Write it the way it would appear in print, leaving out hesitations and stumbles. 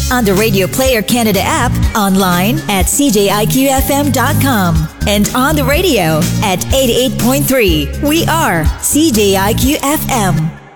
On the Radio Player Canada app, online at cjiqfm.com, and on the radio at 88.3. We are CJIQ FM.